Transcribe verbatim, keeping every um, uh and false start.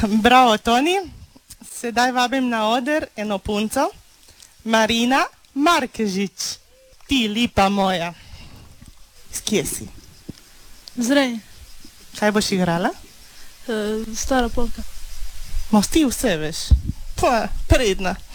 Bravo, Toni. Sedaj vabim na oder eno punco, Marina Markežič. Ti, lipa moja. Skje si? Zrej. Kaj boš igrala? Uh, stara polka. Mo, ti vse veš. Pa, predna.